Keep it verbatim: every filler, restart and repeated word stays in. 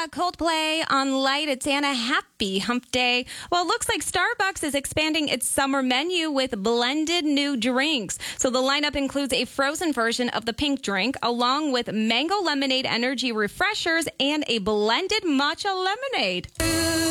Coldplay on Light. It's Anna. Happy Hump Day. Well, it looks like Starbucks is expanding its summer menu with blended new drinks. So the lineup includes a frozen version of the pink drink, along with mango lemonade energy refreshers and a blended matcha lemonade.